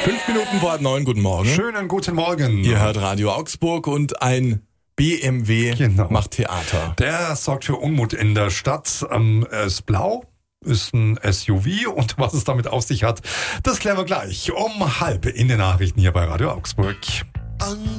5 Minuten vor 9, guten Morgen. Schönen guten Morgen. Ihr hört Radio Augsburg und ein BMW macht Theater. Der sorgt für Unmut in der Stadt. Ist blau, ist ein SUV und was es damit auf sich hat, das klären wir gleich um 12:30 in den Nachrichten hier bei Radio Augsburg.